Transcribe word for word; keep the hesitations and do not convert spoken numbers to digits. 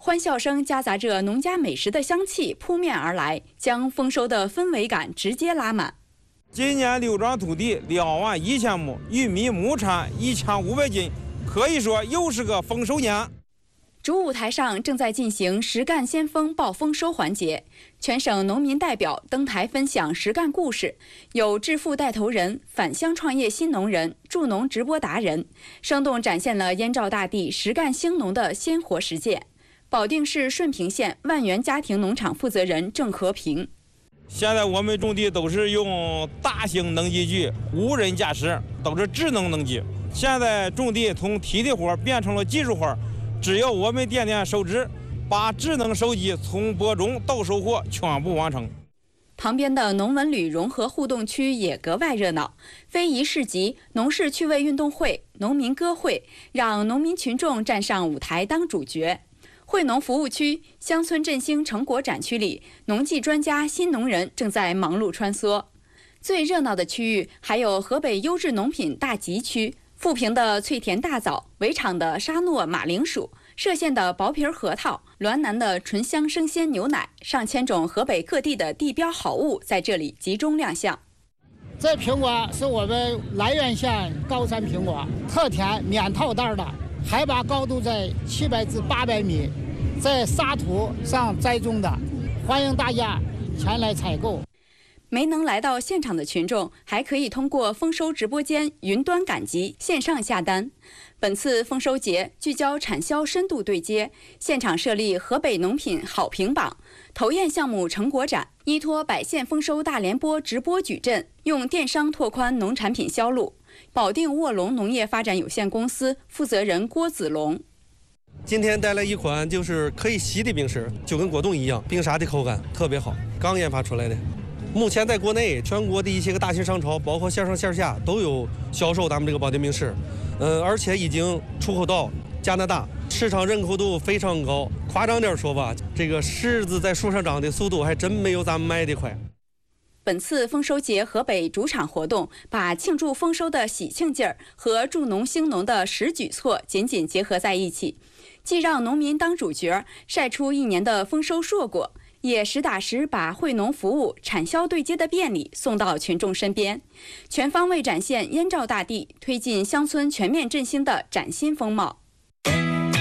欢笑声夹杂着农家美食的香气扑面而来，将丰收的氛围感直接拉满。 今年柳庄土地两万一千亩，玉米亩产一千五百斤，可以说又是个丰收年。 主舞台上正在进行实干先锋报丰收环节，全省农民代表登台分享实干故事，有致富带头人、返乡创业新农人、助农直播达人，生动展现了燕赵大地实干兴农的鲜活实践。保定市顺平县万源家庭农场负责人郑和平： 现在我们种地都是用大型农机具，无人驾驶，都是智能农机。现在种地从体力活变成了技术活。只要我们点点手指，把智能手机从播种到收获全部完成。 旁边的农文旅融合互动区也格外热闹，非遗市集、农事趣味运动会、农民歌会，让农民群众站上舞台当主角。惠农服务区乡村振兴成果展区里，农技专家、新农人正在忙碌穿梭。最热闹的区域还有河北优质农品大集区。富平的脆甜大枣，围场的沙诺马铃薯，歙县的薄皮核桃，滦南的醇香生鲜牛奶，上千种河北各地的地标好物在这里集中亮相。 这苹果是我们涞源县高山苹果，特甜免套袋的，海拔高度在七百至八百米，在沙土上栽种的，欢迎大家前来采购。 没能来到现场的群众，还可以通过丰收直播间云端赶集线上下单。本次丰收节聚焦产销深度对接，现场设立河北农品好评榜、投验项目成果展，依托百县丰收大联播直播矩阵，用电商拓宽农产品销路。保定卧龙农业发展有限公司负责人郭子龙： 今天带来一款就是可以吸的冰室，就跟果冻一样，冰沙的口感特别好，刚研发出来的。目前在国内全国的一些个大型商超，包括线上线下都有销售咱们这个保定冰室，嗯，而且已经出口到加拿大，市场认可度非常高。夸张点说吧，这个柿子在树上长的速度还真没有咱们卖的快。 本次丰收节河北主场活动，把庆祝丰收的喜庆劲儿和助农兴农的实举措紧紧结合在一起，既让农民当主角，晒出一年的丰收硕果，也实打实把惠农服务、产销对接的便利送到群众身边，全方位展现燕赵大地推进乡村全面振兴的崭新风貌。